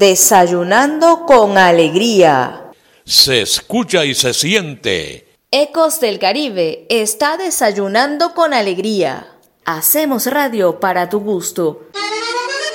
Desayunando con alegría. Se escucha y se siente. Ecos del Caribe está desayunando con alegría. Hacemos radio para tu gusto.